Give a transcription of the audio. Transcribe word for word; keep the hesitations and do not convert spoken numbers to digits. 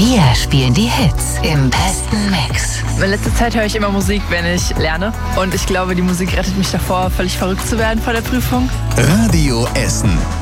Wir spielen die Hits im besten Mix. In letzter Zeit höre ich immer Musik, wenn ich lerne. Und ich glaube, die Musik rettet mich davor, völlig verrückt zu werden vor der Prüfung. Radio Essen.